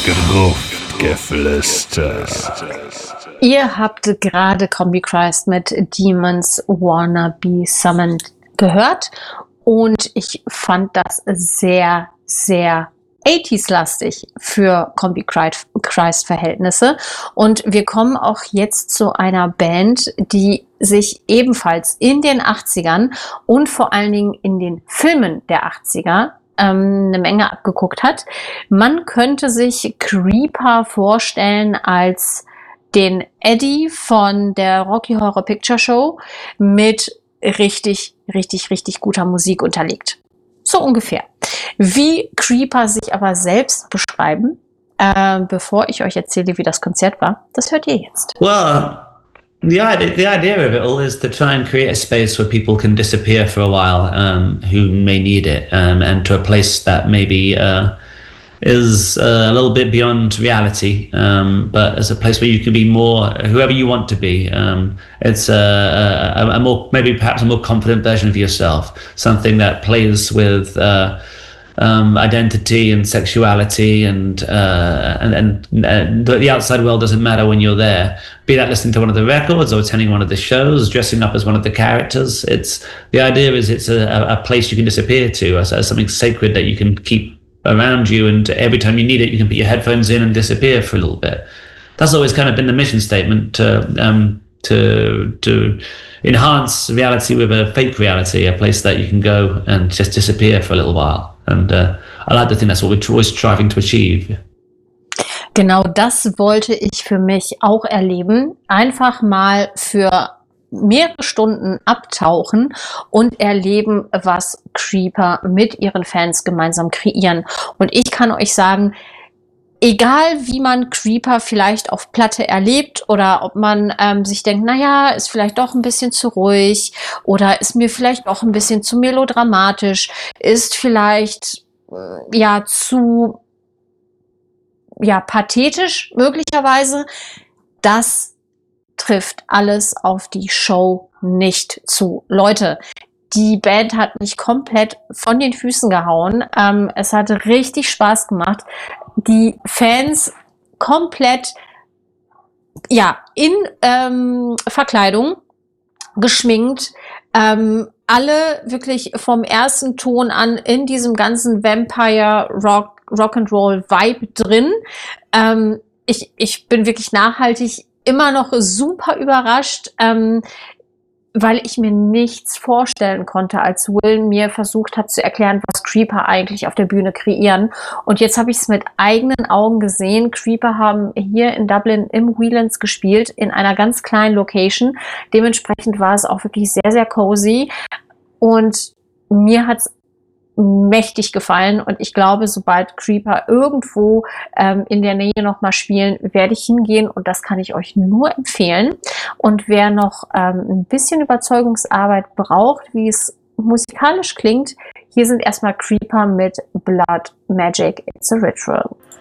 Gruftgeflüster. Ihr habt gerade Combi Christ mit Demons Wanna Be Summoned gehört und ich fand das sehr, sehr 80s-lastig für Combi Christ-Verhältnisse. Und wir kommen auch jetzt zu einer Band, die sich ebenfalls in den 80ern und vor allen Dingen in den Filmen der 80er eine Menge abgeguckt hat. Man könnte sich Creeper vorstellen als den Eddie von der Rocky Horror Picture Show mit richtig, richtig, richtig guter Musik unterlegt. So ungefähr. Wie Creeper sich aber selbst beschreiben, bevor ich euch erzähle, wie das Konzert war, das hört ihr jetzt. Well, the idea of it all is to try and create a space where people can disappear for a while, who may need it, and to a place that maybe is a little bit beyond reality, but as a place where you can be more whoever you want to be. It's a more, maybe perhaps a more confident version of yourself, something that plays with identity and sexuality, and the outside world doesn't matter when you're there. Be that listening to one of the records or attending one of the shows, dressing up as one of the characters. It's the idea is it's a place you can disappear to, as something sacred that you can keep around you, and every time you need it, you can put your headphones in and disappear for a little bit. That's always kind of been the mission statement, to enhance reality with a fake reality, a place that you can go and just disappear for a little while. And I like to think that's what we're always striving to achieve. Genau das wollte ich für mich auch erleben. Einfach mal für mehrere Stunden abtauchen und erleben, was Creeper mit ihren Fans gemeinsam kreieren. Und ich kann euch sagen, egal wie man Creeper vielleicht auf Platte erlebt oder ob man sich denkt, naja, ist vielleicht doch ein bisschen zu ruhig oder ist mir vielleicht doch ein bisschen zu melodramatisch, ist vielleicht zu pathetisch möglicherweise, das trifft alles auf die Show nicht zu. Leute, die Band hat mich komplett von den Füßen gehauen. Es hat richtig Spaß gemacht. Die Fans komplett in Verkleidung, geschminkt, alle wirklich vom ersten Ton an in diesem ganzen Vampire Rock'n'Roll Vibe drin. Ich bin wirklich nachhaltig immer noch super überrascht, weil ich mir nichts vorstellen konnte, als Will mir versucht hat zu erklären, was Creeper eigentlich auf der Bühne kreieren. Und jetzt habe ich es mit eigenen Augen gesehen. Creeper haben hier in Dublin im Whelan's gespielt, in einer ganz kleinen Location. Dementsprechend war es auch wirklich sehr, sehr cozy. Und mir hat es mächtig gefallen, und ich glaube, sobald Creeper irgendwo in der Nähe nochmal spielen, werde ich hingehen, und das kann ich euch nur empfehlen. Und wer noch ein bisschen Überzeugungsarbeit braucht, wie es musikalisch klingt, hier sind erstmal Creeper mit Blood Magic, It's a Ritual.